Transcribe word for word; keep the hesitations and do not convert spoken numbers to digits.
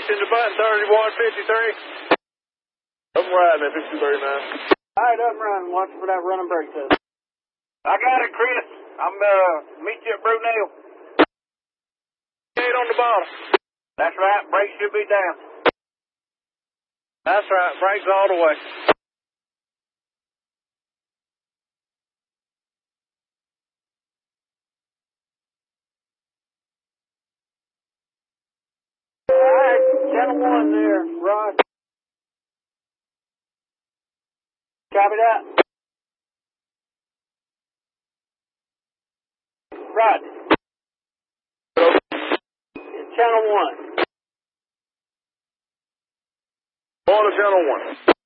Pushing the button, thirty-one fifty-three. Up and riding at fifty thirty-nine. All right, up and running. Watch for that running brake test. I got it, Chris. I'm, uh, meet you at Brunel. Eight on the bottom. That's right. Brakes should be down. That's right. Brakes all the way. All right, channel one there, Rod. Copy that. Rod. It's channel one. On to channel one.